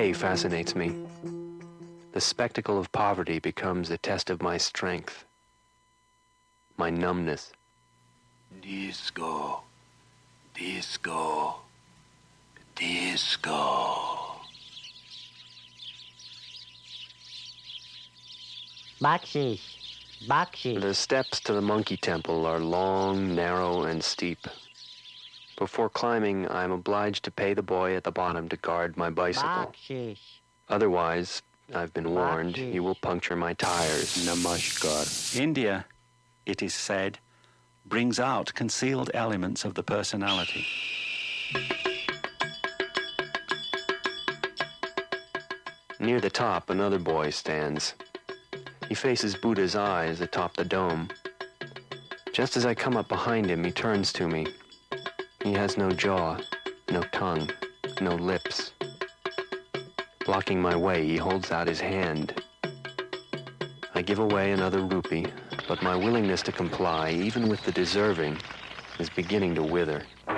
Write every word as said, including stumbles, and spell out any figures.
decay fascinates me. The spectacle of poverty becomes a test of my strength, my numbness. Disco, disco, disco. Bakshish, bakshish. The steps to the monkey temple are long, narrow, and steep. Before climbing, I am obliged to pay the boy at the bottom to guard my bicycle. Bakshish. Otherwise, I've been warned, he will puncture my tires. Namaskar. India, it is said, brings out concealed elements of the personality. Near the top, another boy stands. He faces Buddha's eyes atop the dome. Just as I come up behind him, he turns to me. He has no jaw, no tongue, no lips. Blocking my way, he holds out his hand. I give away another rupee, but my willingness to comply, even with the deserving, is beginning to wither.